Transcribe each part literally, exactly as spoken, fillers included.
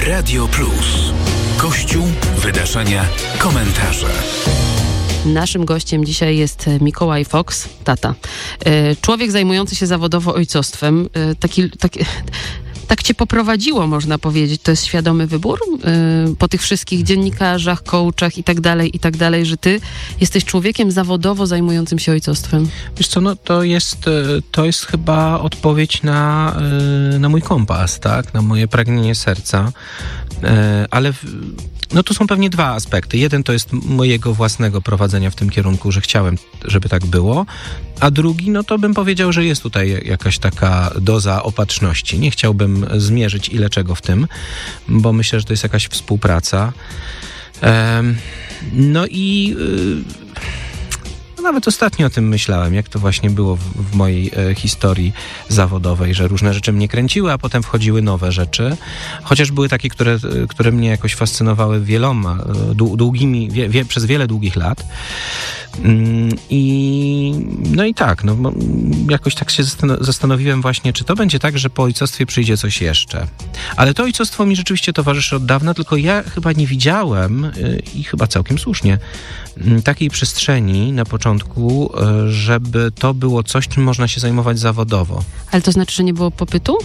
Radio Plus. Kościół, wydarzenia, komentarze. Naszym gościem dzisiaj jest Mikołaj Fox, tata. Człowiek zajmujący się zawodowo ojcostwem. Taki, taki, tak cię poprowadziło, można powiedzieć. To jest świadomy wybór? Po tych wszystkich dziennikarzach, coachach i tak dalej, i tak dalej, że ty jesteś człowiekiem zawodowo zajmującym się ojcostwem. Wiesz co, no to jest, to jest chyba odpowiedź na, na mój kompas, tak? Na moje pragnienie serca. Ale no to są pewnie dwa aspekty. Jeden to jest mojego własnego prowadzenia w tym kierunku, że chciałem, żeby tak było. A drugi, no to bym powiedział, że jest tutaj jakaś taka doza opatrzności. Nie chciałbym zmierzyć ile czego w tym, bo myślę, że to jest jakaś współpraca. No i nawet ostatnio o tym myślałem, jak to właśnie było w, w mojej e, historii zawodowej, że różne rzeczy mnie kręciły, a potem wchodziły nowe rzeczy. Chociaż były takie, które, które mnie jakoś fascynowały wieloma, długimi, wie, wie, przez wiele długich lat. I no i tak, no, jakoś tak się zastanowiłem właśnie, czy to będzie tak, że po ojcostwie przyjdzie coś jeszcze. Ale to ojcostwo mi rzeczywiście towarzyszy od dawna, tylko ja chyba nie widziałem i chyba całkiem słusznie takiej przestrzeni na początku, żeby to było coś, czym można się zajmować zawodowo. Ale to znaczy, że nie było popytu?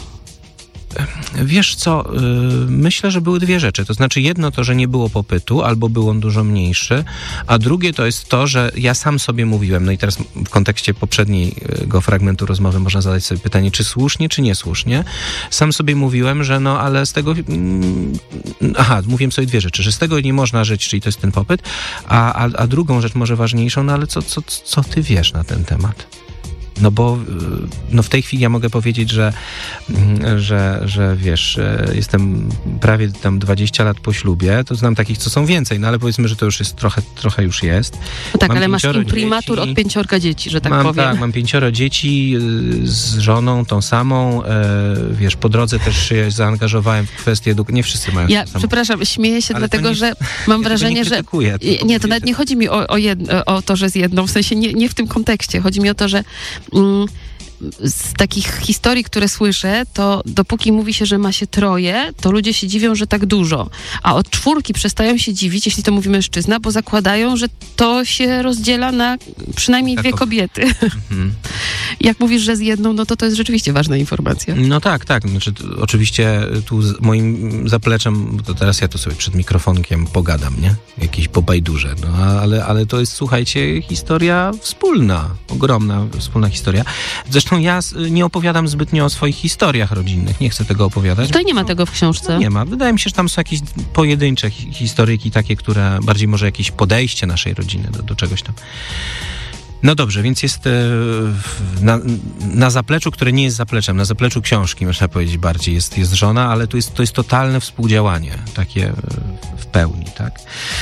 Wiesz co, myślę, że były dwie rzeczy. To znaczy jedno to, że nie było popytu, albo był on dużo mniejszy, a drugie to jest to, że ja sam sobie mówiłem, no i teraz w kontekście poprzedniego fragmentu rozmowy można zadać sobie pytanie, czy słusznie, czy niesłusznie. Sam sobie mówiłem, że no ale z tego... Aha, mówiłem sobie dwie rzeczy, że z tego nie można żyć, czyli to jest ten popyt, a, a, a drugą rzecz może ważniejszą, no ale co, co, co ty wiesz na ten temat? No bo no w tej chwili ja mogę powiedzieć, że, że, że wiesz, jestem prawie tam dwadzieścia lat po ślubie, to znam takich, co są więcej, no ale powiedzmy, że to już jest trochę, trochę już jest. No tak, mam ale masz imprimatur dzieci, od pięciorga dzieci, że tak mam, powiem. Tak, mam pięcioro dzieci z żoną, tą samą, wiesz, po drodze też się zaangażowałem w kwestię edukacji. Nie wszyscy mają Ja, to samo. przepraszam, śmieję się ale dlatego, nie, że mam ja wrażenie, nie że... krytykuję, Nie, nie, to nawet nie chodzi mi o, o, jedno, o to, że z jedną, w sensie nie, nie w tym kontekście. Chodzi mi o to, że... Mm, z takich historii, które słyszę, to dopóki mówi się, że ma się troje, to ludzie się dziwią, że tak dużo. A od czwórki przestają się dziwić, jeśli to mówi mężczyzna, bo zakładają, że to się rozdziela na przynajmniej dwie kobiety. Mhm. Jak mówisz, że z jedną, no to to jest rzeczywiście ważna informacja. No tak, tak. Znaczy, oczywiście tu z moim zapleczem, to teraz ja tu sobie przed mikrofonkiem pogadam, nie? Jakieś pobajdurze. No ale, ale to jest, słuchajcie, historia wspólna. Ogromna, wspólna historia. Zresztą ja nie opowiadam zbytnio o swoich historiach rodzinnych. Nie chcę tego opowiadać. Tutaj nie ma tego w książce. No nie ma. Wydaje mi się, że tam są jakieś pojedyncze historyjki takie, które bardziej może jakieś podejście naszej rodziny do, do czegoś tam. No dobrze, więc jest na, na zapleczu, które nie jest zapleczem, na zapleczu książki, można powiedzieć bardziej, jest, jest żona, ale to jest, to jest totalne współdziałanie, takie w pełni, tak?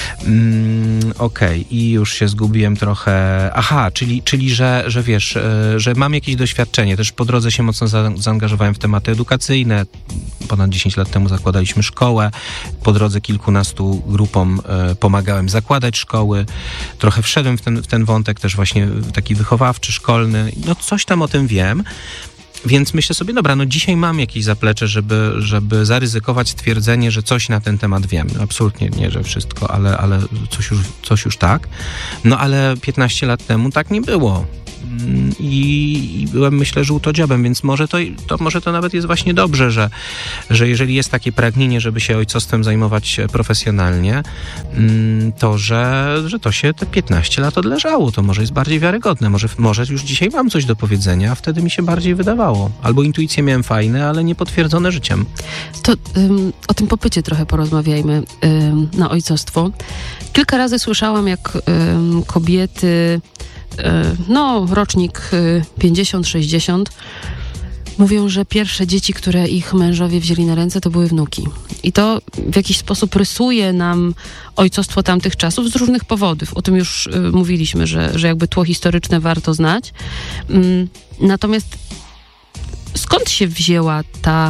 Mm, Okej, okay. I już się zgubiłem trochę. Aha, czyli, czyli że, że wiesz, że mam jakieś doświadczenie, też po drodze się mocno za, zaangażowałem w tematy edukacyjne. Ponad dziesięć lat temu zakładaliśmy szkołę, po drodze kilkunastu grupom e, pomagałem zakładać szkoły, trochę wszedłem w ten, w ten wątek też właśnie taki wychowawczy, szkolny, no coś tam o tym wiem, więc myślę sobie, dobra, no dzisiaj mam jakieś zaplecze, żeby, żeby zaryzykować stwierdzenie, że coś na ten temat wiem. No absolutnie nie, że wszystko, ale, ale coś już, coś już tak. No ale piętnaście lat temu tak nie było. I, i byłem, myślę, żółtodziobem, więc może to, to, może to nawet jest właśnie dobrze, że, że jeżeli jest takie pragnienie, żeby się ojcostwem zajmować profesjonalnie, to że, że to się te piętnaście lat odleżało. To może jest bardziej wiarygodne. Może, może już dzisiaj mam coś do powiedzenia, a wtedy mi się bardziej wydawało. Albo intuicje miałem fajne, ale niepotwierdzone życiem. To um, o tym popycie trochę porozmawiajmy um, na ojcostwo. Kilka razy słyszałam, jak um, kobiety no, rocznik pięćdziesiąt sześćdziesiąt, mówią, że pierwsze dzieci, które ich mężowie wzięli na ręce, to były wnuki. I to w jakiś sposób rysuje nam ojcostwo tamtych czasów z różnych powodów. O tym już y, mówiliśmy, że, że jakby tło historyczne warto znać. Ym, natomiast skąd się wzięła ta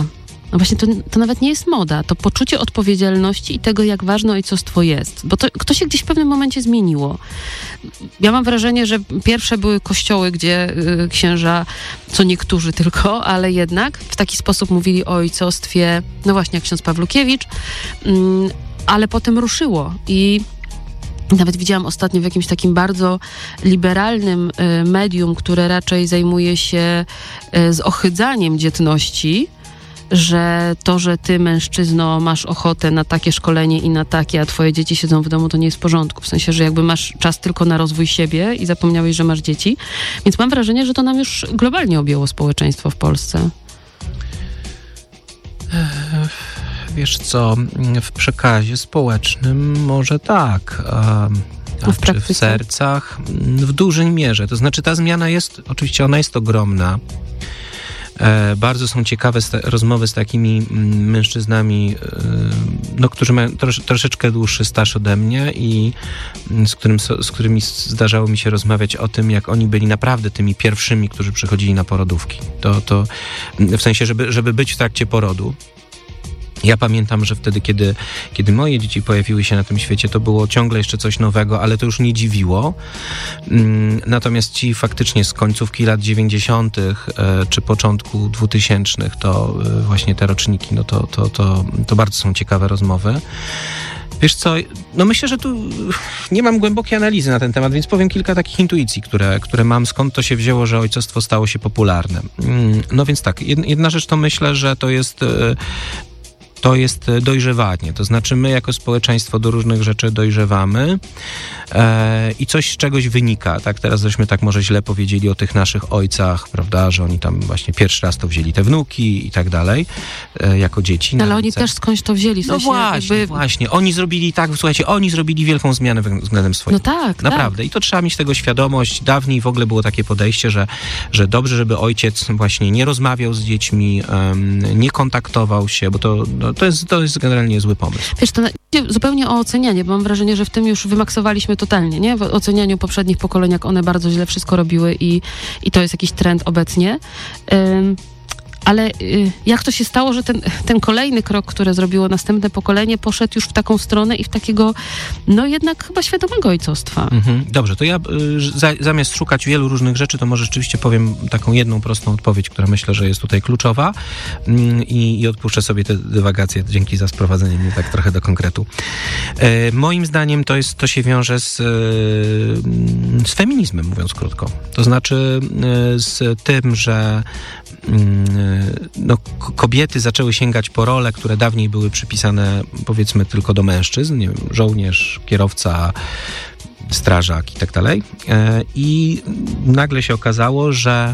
no właśnie to, to nawet nie jest moda, to poczucie odpowiedzialności i tego, jak ważne ojcostwo jest. Bo to, to się gdzieś w pewnym momencie zmieniło. Ja mam wrażenie, że pierwsze były kościoły, gdzie y, księża, co niektórzy tylko, ale jednak w taki sposób mówili o ojcostwie, no właśnie jak ksiądz Pawlukiewicz, y, ale potem ruszyło i nawet widziałam ostatnio w jakimś takim bardzo liberalnym y, medium, które raczej zajmuje się y, zohydzaniem dzietności, że to, że ty, mężczyzno, masz ochotę na takie szkolenie i na takie, a twoje dzieci siedzą w domu, to nie jest w porządku. W sensie, że jakby masz czas tylko na rozwój siebie i zapomniałeś, że masz dzieci. Więc mam wrażenie, że to nam już globalnie objęło społeczeństwo w Polsce. Wiesz co, w przekazie społecznym może tak, a, a w, czy w sercach w dużej mierze. To znaczy ta zmiana jest, oczywiście ona jest ogromna. E, bardzo są ciekawe sta- rozmowy z takimi m, mężczyznami, e, no, którzy mają trosz, troszeczkę dłuższy staż ode mnie i m, z, którym, z którymi zdarzało mi się rozmawiać o tym, jak oni byli naprawdę tymi pierwszymi, którzy przychodzili na porodówki. To, to w sensie, żeby, żeby być w trakcie porodu. Ja pamiętam, że wtedy, kiedy, kiedy moje dzieci pojawiły się na tym świecie, to było ciągle jeszcze coś nowego, ale to już nie dziwiło. Natomiast ci faktycznie z końcówki lat dziewięćdziesiątych czy początku dwutysięcznych, to właśnie te roczniki, no to, to, to, to bardzo są ciekawe rozmowy. Wiesz co, no myślę, że tu nie mam głębokiej analizy na ten temat, więc powiem kilka takich intuicji, które, które mam, skąd to się wzięło, że ojcostwo stało się popularne. No więc tak, jedna rzecz to myślę, że to jest... To jest dojrzewanie, to znaczy my jako społeczeństwo do różnych rzeczy dojrzewamy e, i coś z czegoś wynika, tak? Teraz żeśmy tak może źle powiedzieli o tych naszych ojcach, prawda, że oni tam właśnie pierwszy raz to wzięli te wnuki i tak dalej, e, jako dzieci. No, ale oni też skądś to wzięli. W sensie no właśnie, jakby... właśnie. Oni zrobili tak, słuchajcie, oni zrobili wielką zmianę względem swoim. No tak, Naprawdę. tak. I to trzeba mieć tego świadomość. Dawniej w ogóle było takie podejście, że, że dobrze, żeby ojciec właśnie nie rozmawiał z dziećmi, um, nie kontaktował się, bo to no, To jest, to jest generalnie zły pomysł. Wiesz, to idzie zupełnie o ocenianie, bo mam wrażenie, że w tym już wymaksowaliśmy totalnie, nie? W ocenianiu poprzednich pokoleń, jak one bardzo źle wszystko robiły i, i to jest jakiś trend obecnie. Um, ale y, jak to się stało, że ten, ten kolejny krok, który zrobiło następne pokolenie, poszedł już w taką stronę i w takiego, no jednak chyba świadomego ojcostwa. Mhm. Dobrze, to ja y, za, zamiast szukać wielu różnych rzeczy, to może rzeczywiście powiem taką jedną prostą odpowiedź, która myślę, że jest tutaj kluczowa y, i odpuszczę sobie te dywagacje. Dzięki za sprowadzenie mnie tak trochę do konkretu. Y, moim zdaniem to jest, to się wiąże z, y, z feminizmem, mówiąc krótko. To znaczy y, z tym, że y, no, kobiety zaczęły sięgać po role, które dawniej były przypisane, powiedzmy, tylko do mężczyzn, nie wiem, żołnierz, kierowca, strażak i tak dalej. I nagle się okazało, że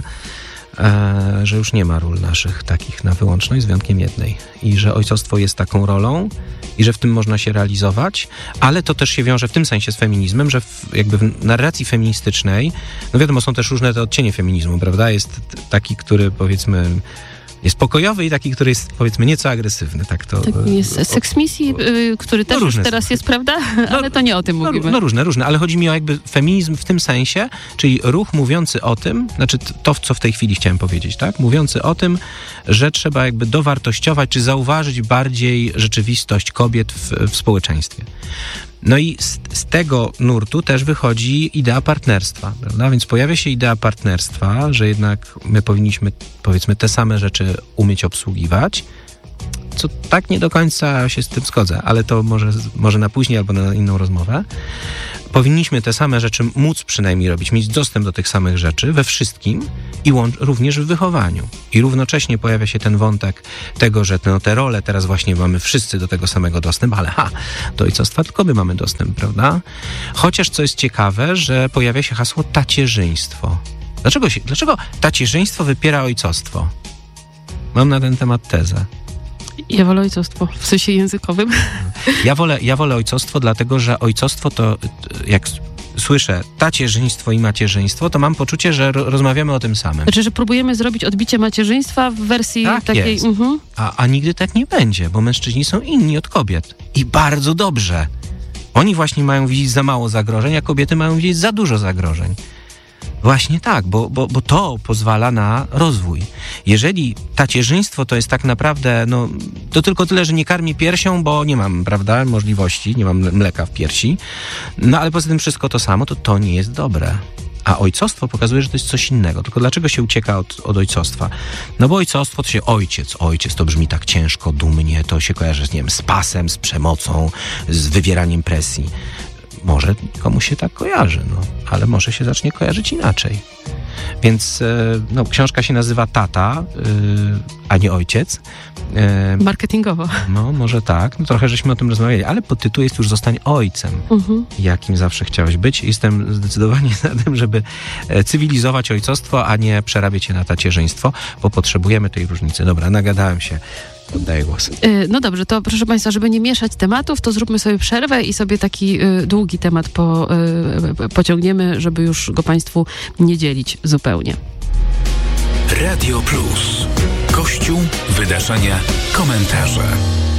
że już nie ma ról naszych takich na wyłączność, z wyjątkiem jednej. I że ojcostwo jest taką rolą i że w tym można się realizować, ale to też się wiąże w tym sensie z feminizmem, że w, jakby w narracji feministycznej, no wiadomo, są też różne te odcienie feminizmu, prawda? Jest taki, który powiedzmy jest pokojowy i taki, który jest powiedzmy nieco agresywny. Tak to, tak jest o, Seks Misji, y, który też no już teraz są. Jest, prawda? Ale no, to nie o tym no, mówimy. No różne, różne, ale chodzi mi o jakby feminizm w tym sensie, czyli ruch mówiący o tym, znaczy to, co w tej chwili chciałem powiedzieć, tak? Mówiący o tym, że trzeba jakby dowartościować, czy zauważyć bardziej rzeczywistość kobiet w, w społeczeństwie. No i z, z tego nurtu też wychodzi idea partnerstwa, prawda? Więc pojawia się idea partnerstwa, że jednak my powinniśmy, powiedzmy, te same rzeczy umieć obsługiwać, co tak nie do końca się z tym zgodzę, ale to może, może na później albo na inną rozmowę. Powinniśmy te same rzeczy móc przynajmniej robić, mieć dostęp do tych samych rzeczy we wszystkim i łącz, również w wychowaniu. I równocześnie pojawia się ten wątek tego, że no, te role teraz właśnie mamy wszyscy do tego samego dostęp, ale ha, do ojcostwa tylko my mamy dostęp, prawda? Chociaż co jest ciekawe, że pojawia się hasło tacierzyństwo. Dlaczego, się, dlaczego tacierzyństwo wypiera ojcostwo? Mam na ten temat tezę. Ja wolę ojcostwo, w sensie językowym. Ja wolę, ja wolę ojcostwo, dlatego że ojcostwo to, jak słyszę tacierzyństwo i macierzyństwo, to mam poczucie, że rozmawiamy o tym samym. Znaczy, że próbujemy zrobić odbicie macierzyństwa w wersji tak takiej... Jest. Mhm. A, a nigdy tak nie będzie, bo mężczyźni są inni od kobiet. I bardzo dobrze. Oni właśnie mają widzieć za mało zagrożeń, a kobiety mają widzieć za dużo zagrożeń. Właśnie tak, bo, bo, bo to pozwala na rozwój. Jeżeli tacierzyństwo to jest tak naprawdę, no to tylko tyle, że nie karmię piersią, bo nie mam, prawda, możliwości, nie mam mleka w piersi, no ale poza tym wszystko to samo, to to nie jest dobre. A ojcostwo pokazuje, że to jest coś innego. Tylko dlaczego się ucieka od, od ojcostwa? No bo ojcostwo to się ojciec, ojciec to brzmi tak ciężko, dumnie, to się kojarzy, nie wiem, z pasem, z przemocą, z wywieraniem presji. Może komuś się tak kojarzy, no, ale może się zacznie kojarzyć inaczej. Więc no, książka się nazywa Tata, yy, a nie Ojciec. Yy, Marketingowo. No, może tak. No, trochę żeśmy o tym rozmawiali, ale podtytuł jest już Zostań ojcem. Mhm. Jakim zawsze chciałeś być. Jestem zdecydowanie za tym, żeby cywilizować ojcostwo, a nie przerabiać je na tacierzyństwo, bo potrzebujemy tej różnicy. Dobra, nagadałem się. Oddaję głos. No dobrze, to proszę Państwa, żeby nie mieszać tematów, to zróbmy sobie przerwę i sobie taki y, długi temat po, y, pociągniemy, żeby już go Państwu nie dzielić zupełnie. Radio Plus. Kościół, wydarzenia, komentarze.